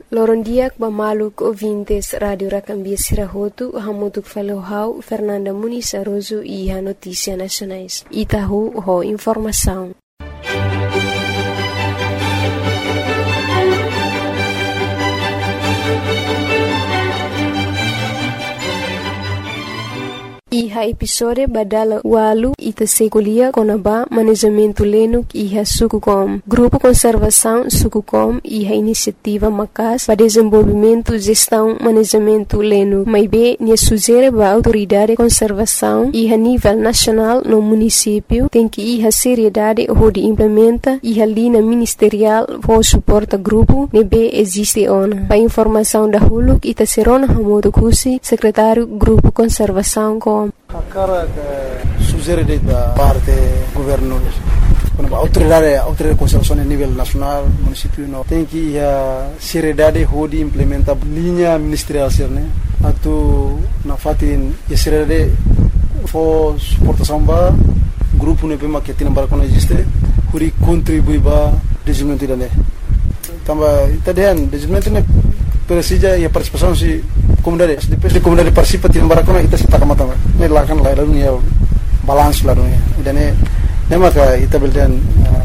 Lorondiak Bamaluk ouvintes Rádio Racambia Sirahotu, Hamutuk Falohau, Fernanda Muniz Aroso e a Notícia Nacionais. Itahu, ho informação. Iha episode badala walu ita sekulia konaba manejamento lenuk iha Sukucom. Grupo Conservação Sukucom iha iniciativa Macas para desenvolvimento, gestão, manejamento lenuk. Maibe nia sugere ba autoridade de conservação iha nível nacional no município tem que iha seriedade onde implementa iha linha ministerial for suporta grupo nebe existe ona. Para informação da huluk ita serona Hamodo Kusi, secretário Grupo Conservação com a cara que sugere da parte do governo, a autoridade de conservação a nível nacional, município, tem que a seriedade de implementar a linha ministerial, né? Atu na fatin a seriedade for suportação ba grupo ne pema que tem para quando existe, huri contribui ba desenvolvimento da né. Tamba itadian desenvolvimento ne precisa e a participação se comunidade, depois de comunidade participa tinha barakona ita sita kamata ne lakan la dunia balance la dunia dan ne maka ita beldan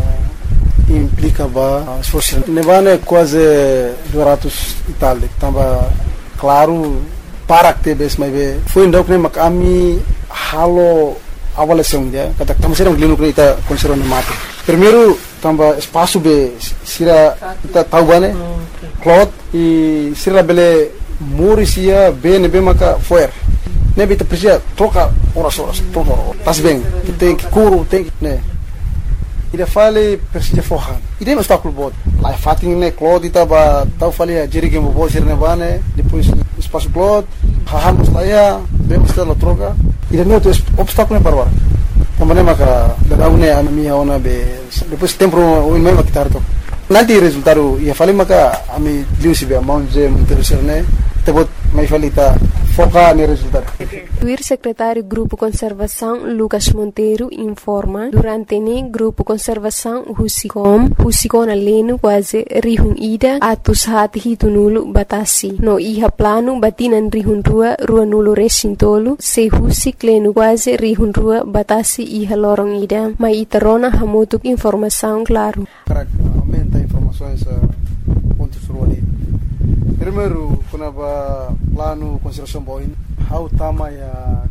implica ba esforço ne vane quase 200 Itália tamba claro para que bes mai be foi ndok ne mak ami halo avaliação dia kata tamo serão glinu que ita conserva ne mate primeiro tamba espaço be sira ita tahu bane cloth e sira bele Murisia bem maka foer. Nebe te precisa troca horas troca. Tas bem. Tem que curo, tem que né. Ida fale precisa forrar. Ida não está com o bot. Lá fating né cloth ita ba tau fale a jerige mo bo sirne bane depois espaço cloth. Hahamos lá ya, bem está la troca. Ida não tem obstáculo né para também maka da une a minha ona be depois tempo o mesmo que tarto. Nanti resultado ia fale maka ami liu sibe manje interessar né. Tebut mai falita foca no resultado. O secretário Grupo Conservação Lucas Monteiro informa durante o Grupo Conservação Husicom aleno quase rihun ida atus hati hitunulu batasi no iha plano batinan rihun rua nulo resintolo se husik leno quase rihun rua batasi iha lorong ida mai iterona hamutuk informação claro. Aumenta informações pontos ruali. Primeiro, quando a plano conservação boin, how tama ya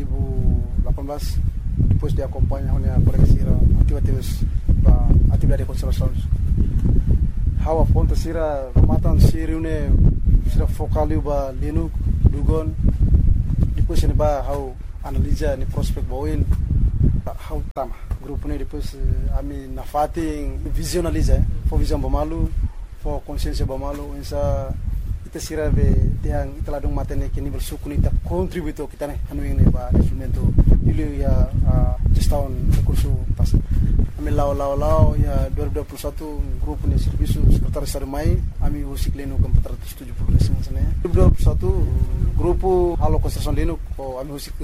2018 depois de acompanhar a colega atividade de conservação. How a ponta sira matan siri une sira focaliu ba linu dugon depois ne ba how analisa ni prospect boin how tama grupo ne depois ami na fating visualiza for visão bamalu for consciência bamalu insa ita sira be tiang italadong matene que nível suku ita contributo kita ne anu ini ba instrumento ilu ya gestão recurso pas ami lao ya 2021 grupo ne serviço secretário sarmai ami husik leno com 470 resenhas ne 2021 grupo halo construção leno ko ami husik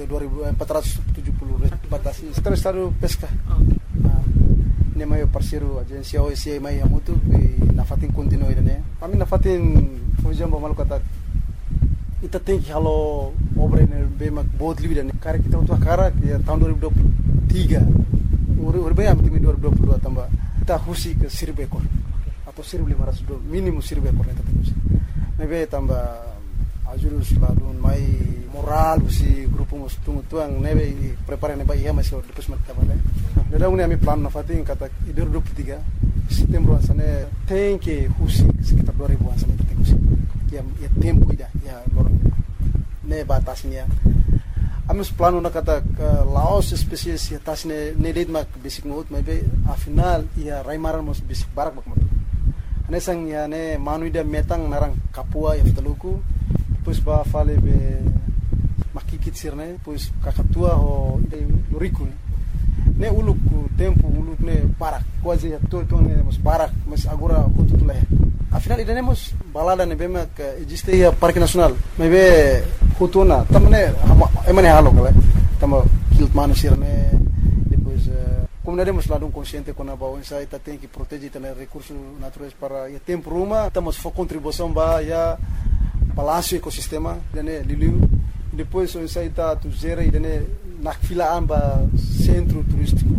2470 batasi secretário pesca ne mai parceiro agência OSA mai amutu na fatin continue ne ami na fatin fujam ba malukata ita tem que halo obra ne be mak bot livida ne kare kita untuk kara ya tahun 2023 uri be am timi 2022 tambah kita husi ke 1000 ekor atau 1500 minimum 1000 ekor ne tadi nebe tambah ajurus ladun mai moral si grupo mus tuang nebe prepare ne ba iya masih depois mat tabale neda une ami plan na fatin kata 2023 setembro ansane tem que husi sekitar 2000 ansane tem husi ya tempo ida ya lorong ne batasnya amus plano na kata laos spesies ya tasne nedit mak basic note maybe a final ya raimaran mos basic barak mak ane sang ya ne manuida metang narang kapua ya teluku pues ba fale be makikit sirne pues kakatua ho luriku ne uluk tempo uluk ne barak quase ya to ne mos barak mas agora hututula afinal iremos balada ne bema que existe ya parque nacional maybe hutuna tamne emane halo kala tamo kilt manusir ne depois comunidade mas lá consciente quando a bawah saya kita tem que proteger também recursos naturais para ya tempo rumah estamos for contribuição ba ya balanço ecosistema dane liliu depois o saya está tu zera e dane nak fila amba centro turístico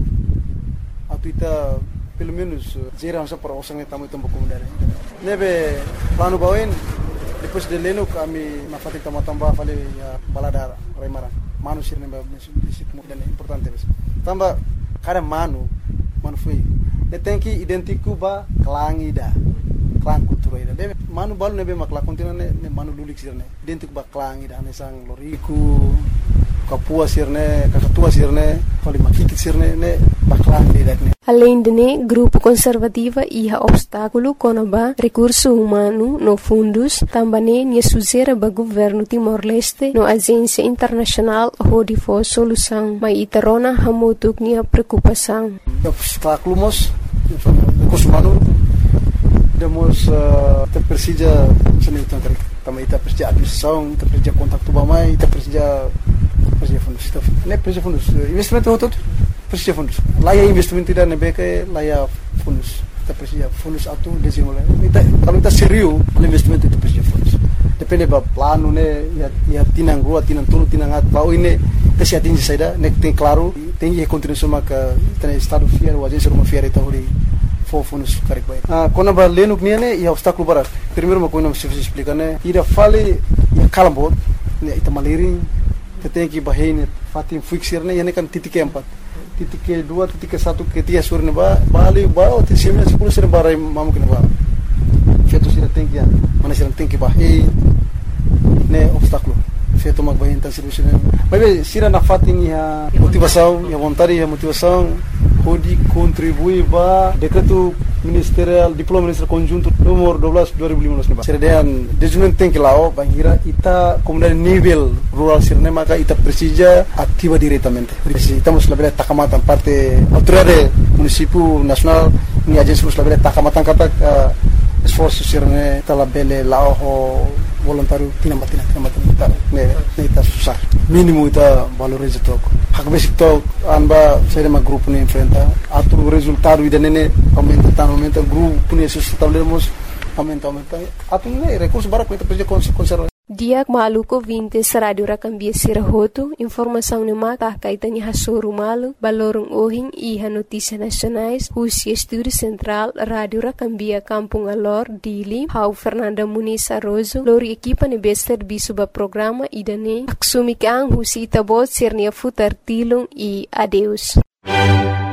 atu ita pelo menos zera asa para osang tamu itu comunidade nebe plano bawah depois de leno kami na fatik tambah fale ya balada remara manu sirne ba dan importante tamba kada manu foi tem que identificar ba klang ida klang kultura ida debe manu balu nebe makla kontinene ne manu lulik sirne identificar ba klang ida ne sang loriku kapua sirne kakatua sirne fale makikit sirne ne ba klang ida ne. Além de né, grupo conservativa ia obstáculo conaba recurso humano no fundos, também né suzera ba governo Timor-Leste no agência internacional hodi for solução, mas itarona hamutuk nia preocupação. Obstáculos recurso humano demos te precisa seni tangkari também te precisa administração, te precisa contato bamai, te precisa fundos, ne precisa fundos investimento todo precisa fundos. Lá é investimento tidak nebeke, lá é fundos. Kita precisa fundos atu desenvolver. Kalau kita serius, investimento itu precisa fundos. Depende ba plano ne ya tinang rua, tinang tulu, tinang at bau ini tesi atingi saida, nek tem claro, tem que contribuição maka tem estado fiar, o agência uma fiar itu hori for fundos karik baik. Quando ba leno ne ya obstáculo barat. Primeiro uma coisa não se explica ne, ira fale ya kalambot, ne ita maliring, tem que bahine fatim fixir ne, ya ne kan titik keempat. Titik kedua, titik ke satu, ketiga sur ne ba bali ba tisimnya 10 sir barai mamu kene ba. Feto sira tem que mana sira tem que bahei ne obstáculo. Feto mag bahei tan serviço ne. Mas sira na fatim ya motivação, ya vontade, ya motivação pode contribuir ba decreto ministerial diploma ministerial conjunto nomor 12 2015 ba. Serdean desenvolvimento tem que lá ba hira ita comunidade nível rural sirne maka ita precisa ativa diretamente. Estamos labela takamatan parte autoridade município nacional ni agência labela takamatan kata esforço sirne talabele lao voluntário tinambatina ne ita susah mínimo ita valoriza tok hak basic tok anba serema grupo ne enfrenta atu resultado ida nene aumenta grupo ne sustentamos aumenta atu ne recurso bara kita precisa conservar. Diak maluko 20 Radio Rakambia Sirahoto, informação ne maka kaitanya hasoro malu, balorong ohing iha notícia nacionais, Husia Estúdio Central, Radio Rakambia Kampung Alor, Dili, Hau Fernanda Muniz Arrozo, lori equipa ne bester bisuba programa idane, aksumikang Husi Itabot Sirnia Futar Tilong e adeus.